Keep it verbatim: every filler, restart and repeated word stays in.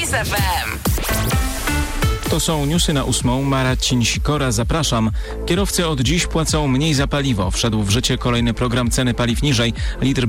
Kiss F M. To są newsy na ósmą. Marcin Sikora, zapraszam. Kierowcy od dziś płacą mniej za paliwo. Wszedł w życie kolejny program ceny paliw niżej. Litr